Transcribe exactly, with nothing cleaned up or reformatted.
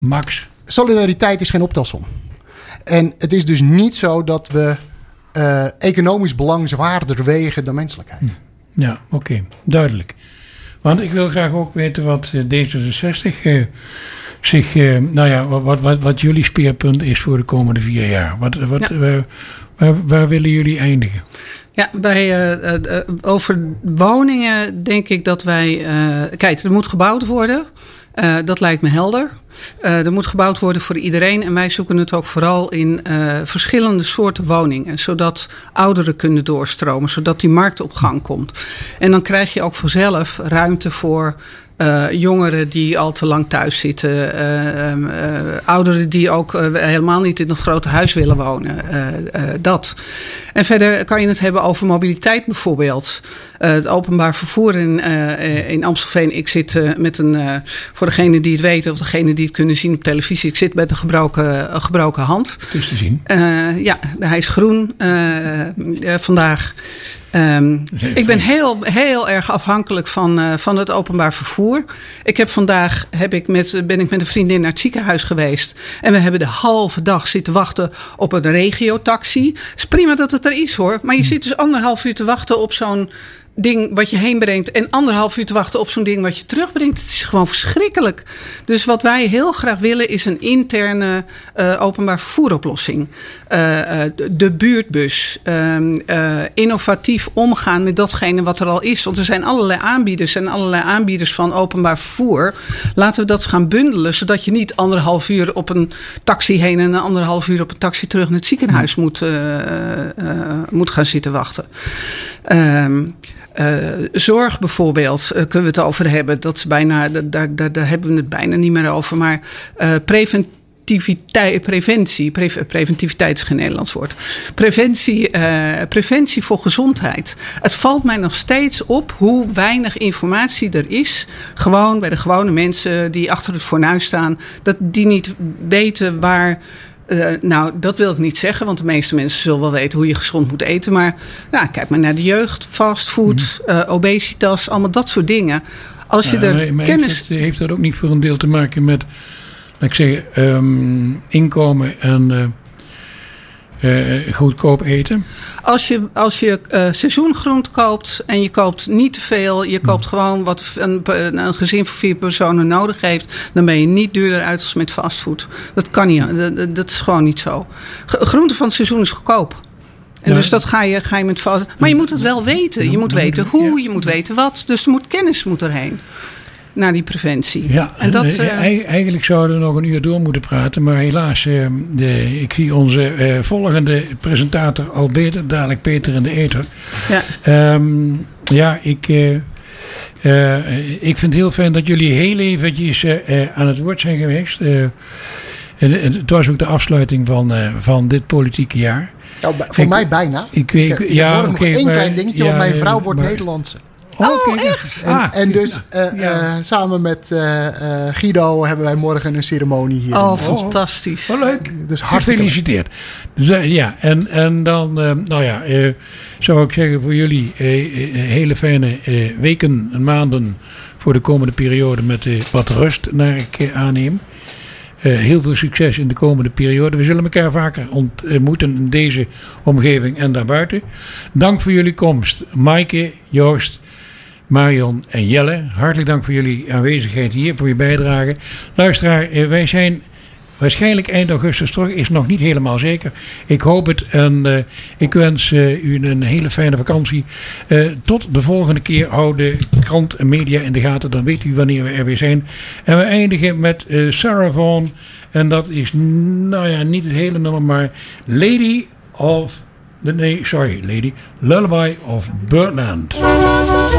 Max? Solidariteit is geen optelsom. En het is dus niet zo dat we uh, economisch belang zwaarder wegen dan menselijkheid. Ja, oké. Okay. Duidelijk. Want ik wil graag ook weten wat D zesenzestig uh, zich, uh, nou ja, wat, wat, wat jullie speerpunt is voor de komende vier jaar. Wat, wat, ja. waar, waar, waar willen jullie eindigen? Ja, bij, uh, uh, over woningen denk ik dat wij... Uh, kijk, er moet gebouwd worden. Uh, dat lijkt me helder. Uh, er moet gebouwd worden voor iedereen. En wij zoeken het ook vooral in uh, verschillende soorten woningen. Zodat ouderen kunnen doorstromen. Zodat die markt op gang komt. En dan krijg je ook vanzelf ruimte voor... Uh, jongeren die al te lang thuis zitten. Uh, uh, ouderen die ook uh, helemaal niet in dat grote huis willen wonen. Uh, uh, dat. En verder kan je het hebben over mobiliteit bijvoorbeeld. Uh, het openbaar vervoer in, uh, in Amstelveen. Ik zit uh, met een, uh, voor degenen die het weten of degenen die het kunnen zien op televisie. Ik zit met een gebroken, een gebroken hand. Het is te zien. Uh, ja, hij is groen uh, uh, vandaag. Um, ik ben heel, heel erg afhankelijk van, uh, van het openbaar vervoer. Ik heb vandaag heb ik met, ben ik met een vriendin naar het ziekenhuis geweest. En we hebben de halve dag zitten wachten op een regiotaxi. Het is prima dat het er is hoor. Maar je zit dus anderhalf uur te wachten op zo'n ding wat je heen brengt. En anderhalf uur te wachten op zo'n ding wat je terugbrengt. Het is gewoon verschrikkelijk. Dus wat wij heel graag willen is een interne uh, openbaar vervoeroplossing. Uh, uh, de buurtbus. Uh, uh, innovatief omgaan met datgene wat er al is. Want er zijn allerlei aanbieders en allerlei aanbieders van openbaar vervoer. Laten we dat gaan bundelen. Zodat je niet anderhalf uur op een taxi heen en een anderhalf uur op een taxi terug naar het ziekenhuis moet, uh, uh, moet gaan zitten wachten. Um, Uh, zorg bijvoorbeeld, uh, kunnen we het over hebben. Dat is bijna, daar, daar, daar hebben we het bijna niet meer over. Maar uh, preventiviteit, preventie, pre, preventiviteit is geen Nederlands woord. Preventie, uh, preventie voor gezondheid. Het valt mij nog steeds op hoe weinig informatie er is. Gewoon bij de gewone mensen die achter het fornuis staan. Dat die niet weten waar... Uh, nou, dat wil ik niet zeggen, want de meeste mensen zullen wel weten hoe je gezond moet eten. Maar nou, kijk maar naar de jeugd, fastfood, mm. uh, obesitas, allemaal dat soort dingen. Als je ja, er maar, maar kennis... heeft, het, heeft dat ook niet voor een deel te maken met, laat ik zeggen, um, inkomen en uh, uh, goedkoop eten? Als je, als je uh, seizoengroente koopt en je koopt niet te veel, je koopt gewoon wat een, een gezin van vier personen nodig heeft, dan ben je niet duurder uit als met fastfood. Dat kan niet. Dat, dat is gewoon niet zo. Groente van het seizoen is goedkoop. En ja, dus dat ga je, ga je met fast. Maar je moet het wel weten. Je moet weten hoe, je moet weten wat. Dus er moet kennis moet erheen. Naar die preventie. Ja, en dat, uh... eigenlijk zouden we nog een uur door moeten praten. Maar helaas, uh, de, ik zie onze uh, volgende presentator al beter. Dadelijk Peter in de Eter. Ja, um, ja ik, uh, uh, ik vind het heel fijn dat jullie heel eventjes uh, uh, aan het woord zijn geweest. Uh, en, en het was ook de afsluiting van, uh, van dit politieke jaar. Nou, voor ik, mij bijna. Ik weet, ik, ik, ik ja, nog okay, één maar, klein dingetje, ja, want mijn vrouw wordt maar, Nederlandse. Oh, oh okay. Echt? En, ah, en dus uh, ja. uh, samen met uh, uh, Guido hebben wij morgen een ceremonie hier. Oh, in, fantastisch. Oh, leuk. Dus hartstikke gefeliciteerd. Dus, uh, ja, en, en dan, uh, nou ja, uh, zou ik zeggen voor jullie uh, uh, hele fijne uh, weken en maanden voor de komende periode met uh, wat rust, naar ik uh, aanneem. Uh, heel veel succes in de komende periode. We zullen elkaar vaker ontmoeten in deze omgeving en daarbuiten. Dank voor jullie komst. Maaike, Joost, Marion en Jelle. Hartelijk dank voor jullie aanwezigheid hier, voor je bijdrage. Luisteraar, uh, wij zijn waarschijnlijk eind augustus terug. Is nog niet helemaal zeker. Ik hoop het en uh, ik wens uh, u een hele fijne vakantie. Uh, tot de volgende keer. Hou de krant en media in de gaten. Dan weet u wanneer we er weer zijn. En we eindigen met uh, Sarah Vaughan. En dat is, nou ja, niet het hele nummer, maar Lady of... Nee, sorry, Lady. Lullaby of Birdland.